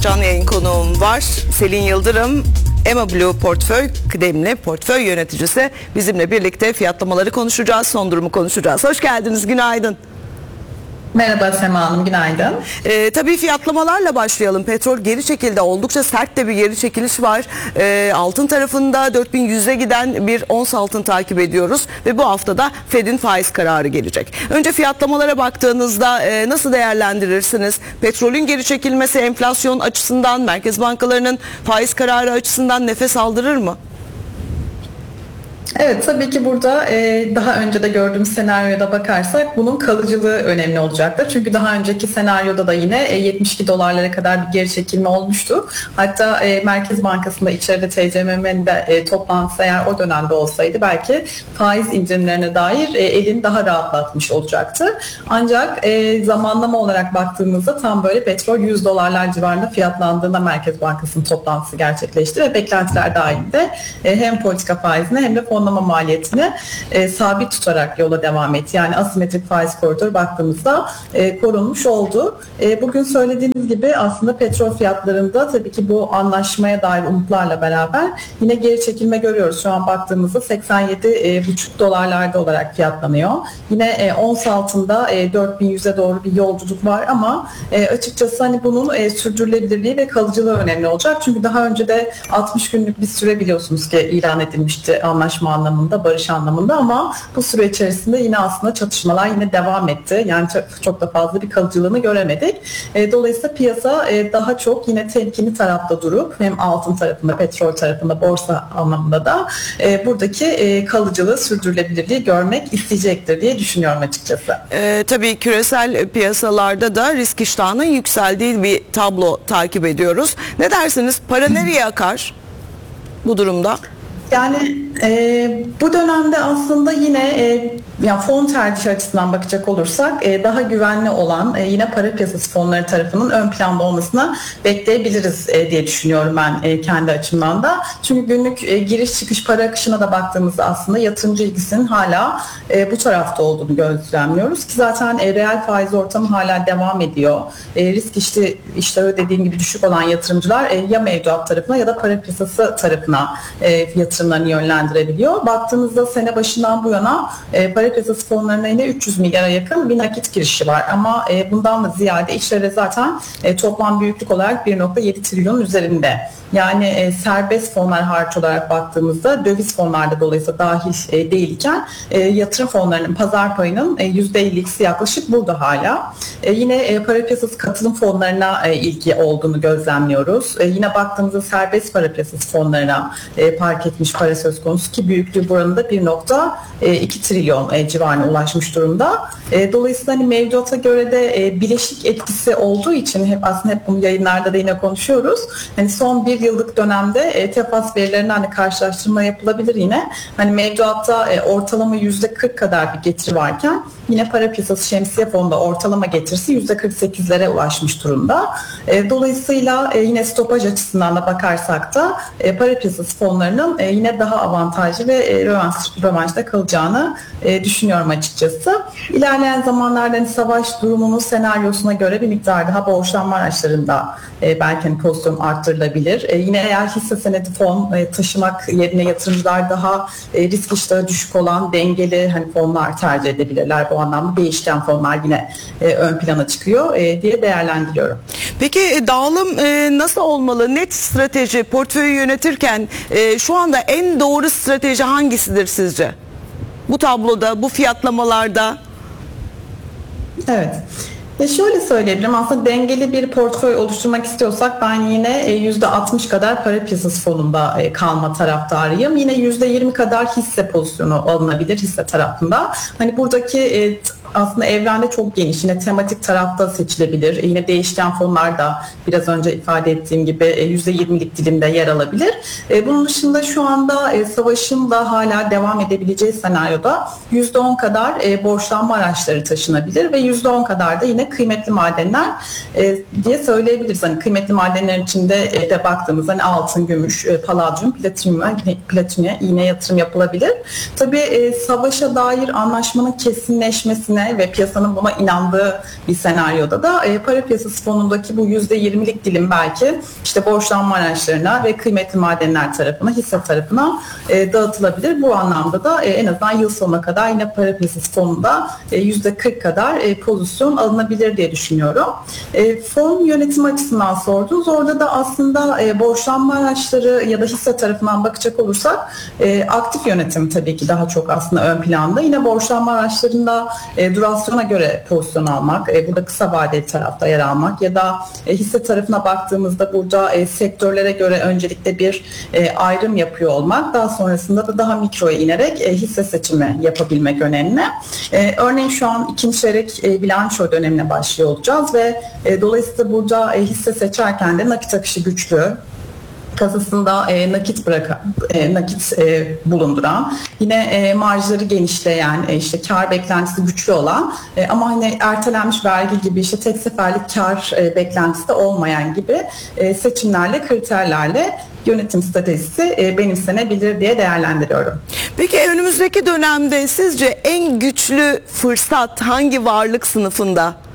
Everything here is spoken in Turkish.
canlı yayın konuğum var. Selin Yıldırım, Emma Blue Portföy kıdemli portföy yöneticisi. Bizimle birlikte fiyatlamaları konuşacağız, son durumu konuşacağız. Hoş geldiniz, günaydın. Merhaba Sema Hanım, günaydın. Tabii fiyatlamalarla başlayalım. Petrol geri çekildi. Oldukça sert de bir geri çekiliş var. Altın tarafında 4100'e giden bir ons altın takip ediyoruz. Ve bu hafta da Fed'in faiz kararı gelecek. Önce fiyatlamalara baktığınızda nasıl değerlendirirsiniz? Petrolün geri çekilmesi enflasyon açısından, merkez bankalarının faiz kararı açısından nefes aldırır mı? Evet, tabii ki burada daha önce de gördüğümüz senaryoda bakarsak bunun kalıcılığı önemli olacaktır. Çünkü daha önceki senaryoda da yine 72 dolarlara kadar bir geri çekilme olmuştu. Hatta Merkez Bankası'nda içeride TCMM'nin de toplantısı eğer o dönemde olsaydı belki faiz indirimlerine dair elini daha rahatlatmış olacaktı. Ancak zamanlama olarak baktığımızda tam böyle petrol 100 dolarlar civarında fiyatlandığında Merkez Bankası'nın toplantısı gerçekleşti ve beklentiler dahilinde hem politika faizine hem de fonlama maliyetini sabit tutarak yola devam etti. Yani asimetrik faiz koridoru baktığımızda korunmuş oldu. Bugün söylediğiniz gibi aslında petrol fiyatlarında tabii ki bu anlaşmaya dair umutlarla beraber yine geri çekilme görüyoruz. Şu an baktığımızda 87,5 dolarlarda olarak fiyatlanıyor. Yine ons altında 4100'e doğru bir yolculuk var ama açıkçası hani bunun sürdürülebilirliği ve kalıcılığı önemli olacak. Çünkü daha önce de 60 günlük bir süre biliyorsunuz ki ilan edilmişti anlaşma anlamında, barış anlamında ama bu süre içerisinde yine aslında çatışmalar yine devam etti. Yani çok da fazla bir kalıcılığını göremedik. Dolayısıyla piyasa daha çok yine temkinli tarafta durup hem altın tarafında, petrol tarafında, borsa anlamında da buradaki kalıcılığı, sürdürülebilirliği görmek isteyecektir diye düşünüyorum açıkçası. Tabii küresel piyasalarda da risk iştahının yükseldiği bir tablo takip ediyoruz. Ne dersiniz? Para nereye akar bu durumda? Yani bu dönemde aslında yine yani fon tercihi açısından bakacak olursak daha güvenli olan yine para piyasası fonları tarafının ön planda olmasını bekleyebiliriz diye düşünüyorum ben kendi açımdan da. Çünkü günlük giriş çıkış para akışına da baktığımızda aslında yatırımcı ilgisinin hala bu tarafta olduğunu gözlemliyoruz ki zaten reel faiz ortamı hala devam ediyor. Risk iştahı dediğim gibi düşük olan yatırımcılar ya mevduat tarafına ya da para piyasası tarafına yatırımlarını yönlendirebiliyor. Baktığımızda sene başından bu yana para piyasası fonlarına yine 300 milyara yakın bir nakit girişi var. Ama bundan da ziyade içeride zaten toplam büyüklük olarak 1,7 trilyon üzerinde. Yani serbest fonlar hariç olarak baktığımızda döviz fonlarda dolayısıyla dahil değilken yatırım fonlarının pazar payının %50'si yaklaşık burada hala. Yine para piyasası katılım fonlarına ilgi olduğunu gözlemliyoruz. Yine baktığımızda serbest para piyasası fonlarına park etmiş para söz konusu ki büyüklüğü buranın da 1,2 trilyon civarına ulaşmış durumda. Dolayısıyla hani mevduata göre de bileşik etkisi olduğu için aslında hep bunu yayınlarda da yine konuşuyoruz. Hani son bir yıllık dönemde TEFAS verilerinden hani karşılaştırma yapılabilir yine. Hani mevduatta ortalama %40 kadar bir getiri varken yine para piyasası şemsiye fonda ortalama getirisi %48'lere ulaşmış durumda. Dolayısıyla yine stopaj açısından da bakarsak da para piyasası fonlarının yine daha avantajlı ve rövanşta kalacağını düşünüyorum açıkçası. İlerleyen zamanlarda hani savaş durumunun senaryosuna göre bir miktar daha borçlanma araçlarında belki hani pozisyon arttırılabilir. Yine eğer hisse senedi fon taşımak yerine yatırımcılar daha risk iştahı düşük olan dengeli hani fonlar tercih edebilirler. Bu anlamda değişken fonlar yine ön plana çıkıyor diye değerlendiriyorum. Peki dağılım nasıl olmalı? Net strateji portföyü yönetirken şu anda en doğru strateji hangisidir sizce? Bu tabloda, bu fiyatlamalarda. Evet. Şöyle söyleyebilirim, aslında dengeli bir portföy oluşturmak istiyorsak ben yine %60 kadar para piyasası fonunda kalma taraftarıyım. Yine %20 kadar hisse pozisyonu alınabilir hisse tarafında. Hani buradaki aslında evrende çok geniş. Yine tematik tarafta seçilebilir. Yine değişken fonlar da biraz önce ifade ettiğim gibi %20'lik dilimde yer alabilir. Bunun dışında şu anda savaşın da hala devam edebileceği senaryoda %10 kadar borçlanma araçları taşınabilir ve %10 kadar da yine kıymetli madenler diye söyleyebiliriz. Hani kıymetli madenlerin içinde de baktığımızda hani altın, gümüş, paladyum, platinyum yine yatırım yapılabilir. Tabii savaşa dair anlaşmanın kesinleşmesini olabileceğine ve piyasanın buna inandığı bir senaryoda da para piyasası fonundaki bu %20'lik dilim belki işte borçlanma araçlarına ve kıymetli madenler tarafına, hisse tarafına dağıtılabilir. Bu anlamda da en azından yıl sonuna kadar yine para piyasası fonunda %40 kadar pozisyon alınabilir diye düşünüyorum. Fon yönetimi açısından sordunuz. Orada da aslında borçlanma araçları ya da hisse tarafından bakacak olursak aktif yönetim tabii ki daha çok aslında ön planda. Yine borçlanma araçlarında durasyona göre pozisyon almak, burada kısa vadeli tarafta yer almak ya da hisse tarafına baktığımızda burada sektörlere göre öncelikle bir ayrım yapıyor olmak, daha sonrasında da daha mikroya inerek hisse seçimi yapabilmek önemli. Örneğin şu an ikinci çeyrek bilanço dönemine başlıyor olacağız ve dolayısıyla burada hisse seçerken de nakit akışı güçlü, kasasında nakit bulunduran, yine marjları genişleyen, işte kar beklentisi güçlü olan ama hani ertelenmiş vergi gibi işte tek seferlik kar beklentisi de olmayan gibi seçimlerle, kriterlerle yönetim stratejisi benimsenebilir diye değerlendiriyorum. Peki önümüzdeki dönemde sizce en güçlü fırsat hangi varlık sınıfında